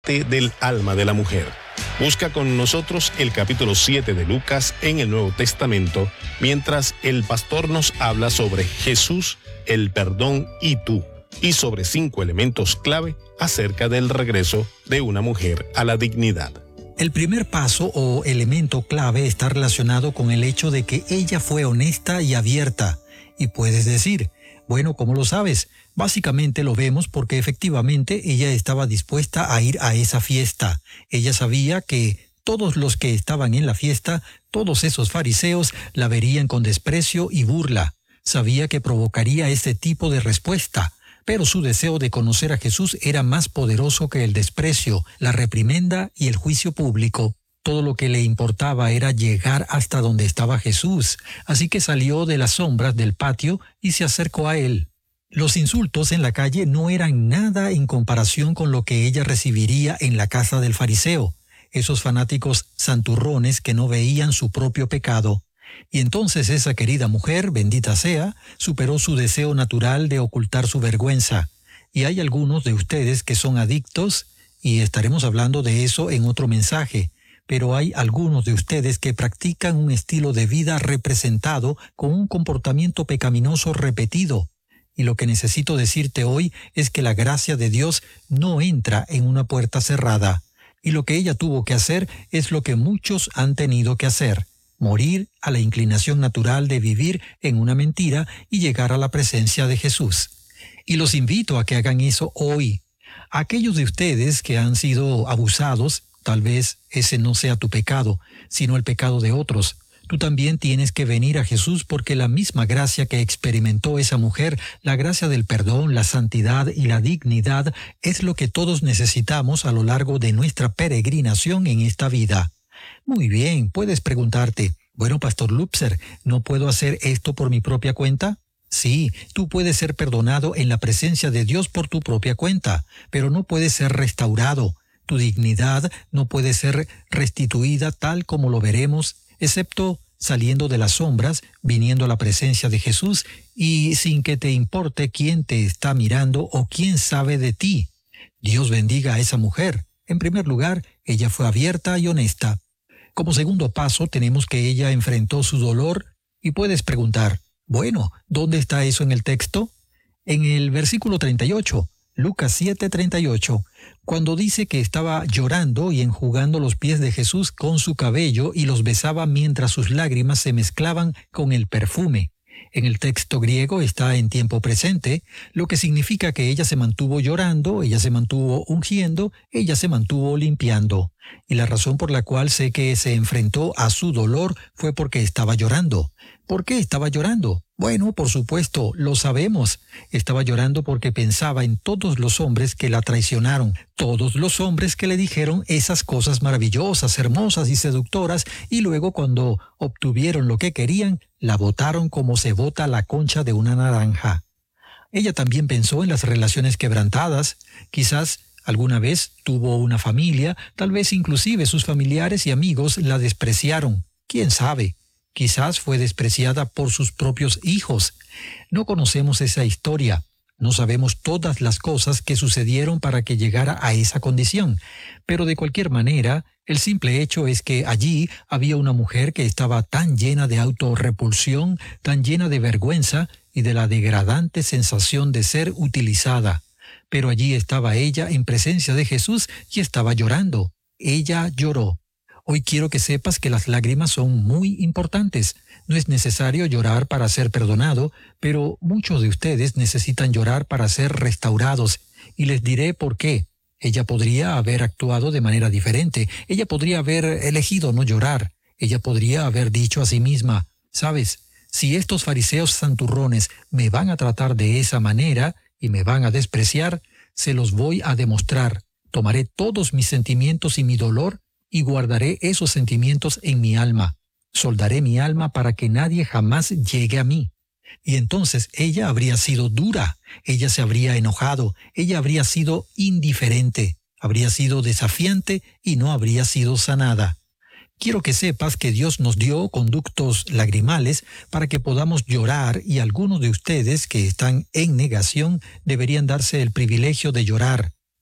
del alma de la mujer. Busca con nosotros el capítulo 7 de Lucas en el Nuevo Testamento, mientras el pastor nos habla sobre Jesús, el perdón y tú, y sobre 5 elementos clave acerca del regreso de una mujer a la dignidad. El primer paso o elemento clave está relacionado con el hecho de que ella fue honesta y abierta. Y puedes decir, bueno, ¿cómo lo sabes? Básicamente lo vemos porque efectivamente ella estaba dispuesta a ir a esa fiesta. Ella sabía que todos los que estaban en la fiesta, todos esos fariseos, la verían con desprecio y burla. Sabía que provocaría ese tipo de respuesta. Pero su deseo de conocer a Jesús era más poderoso que el desprecio, la reprimenda y el juicio público. Todo lo que le importaba era llegar hasta donde estaba Jesús, así que salió de las sombras del patio y se acercó a él. Los insultos en la calle no eran nada en comparación con lo que ella recibiría en la casa del fariseo, esos fanáticos santurrones que no veían su propio pecado. Y entonces esa querida mujer, bendita sea, superó su deseo natural de ocultar su vergüenza. Y hay algunos de ustedes que son adictos, y estaremos hablando de eso en otro mensaje, pero hay algunos de ustedes que practican un estilo de vida representado con un comportamiento pecaminoso repetido. Y lo que necesito decirte hoy es que la gracia de Dios no entra en una puerta cerrada. Y lo que ella tuvo que hacer es lo que muchos han tenido que hacer: morir a la inclinación natural de vivir en una mentira y llegar a la presencia de Jesús. Y los invito a que hagan eso hoy. Aquellos de ustedes que han sido abusados, tal vez ese no sea tu pecado, sino el pecado de otros. Tú también tienes que venir a Jesús porque la misma gracia que experimentó esa mujer, la gracia del perdón, la santidad y la dignidad, es lo que todos necesitamos a lo largo de nuestra peregrinación en esta vida. Muy bien, puedes preguntarte, bueno, Pastor Lupser, ¿no puedo hacer esto por mi propia cuenta? Sí, tú puedes ser perdonado en la presencia de Dios por tu propia cuenta, pero no puedes ser restaurado. Tu dignidad no puede ser restituida tal como lo veremos, excepto saliendo de las sombras, viniendo a la presencia de Jesús y sin que te importe quién te está mirando o quién sabe de ti. Dios bendiga a esa mujer. En primer lugar, ella fue abierta y honesta. Como segundo paso, tenemos que ella enfrentó su dolor y puedes preguntar, bueno, ¿dónde está eso en el texto? En el versículo 38, Lucas 7:38, cuando dice que estaba llorando y enjugando los pies de Jesús con su cabello y los besaba mientras sus lágrimas se mezclaban con el perfume. En el texto griego está en tiempo presente, lo que significa que ella se mantuvo llorando, ella se mantuvo ungiendo, ella se mantuvo limpiando. Y la razón por la cual sé que se enfrentó a su dolor fue porque estaba llorando. ¿Por qué estaba llorando? Bueno, por supuesto, lo sabemos. Estaba llorando porque pensaba en todos los hombres que la traicionaron, todos los hombres que le dijeron esas cosas maravillosas, hermosas y seductoras, y luego cuando obtuvieron lo que querían, la botaron como se bota la concha de una naranja. Ella también pensó en las relaciones quebrantadas. Quizás alguna vez tuvo una familia, tal vez inclusive sus familiares y amigos la despreciaron. ¿Quién sabe? Quizás fue despreciada por sus propios hijos. No conocemos esa historia. No sabemos todas las cosas que sucedieron para que llegara a esa condición. Pero de cualquier manera, el simple hecho es que allí había una mujer que estaba tan llena de autorrepulsión, tan llena de vergüenza y de la degradante sensación de ser utilizada. Pero allí estaba ella en presencia de Jesús y estaba llorando. Ella lloró. Hoy quiero que sepas que las lágrimas son muy importantes. No es necesario llorar para ser perdonado, pero muchos de ustedes necesitan llorar para ser restaurados. Y les diré por qué. Ella podría haber actuado de manera diferente. Ella podría haber elegido no llorar. Ella podría haber dicho a sí misma, ¿sabes? Si estos fariseos santurrones me van a tratar de esa manera y me van a despreciar, se los voy a demostrar. Tomaré todos mis sentimientos y mi dolor y guardaré esos sentimientos en mi alma. Soldaré mi alma para que nadie jamás llegue a mí. Y entonces ella habría sido dura, ella se habría enojado, ella habría sido indiferente, habría sido desafiante y no habría sido sanada. Quiero que sepas que Dios nos dio conductos lagrimales para que podamos llorar y algunos de ustedes que están en negación deberían darse el privilegio de llorar.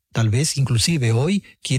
Tal vez inclusive hoy quiera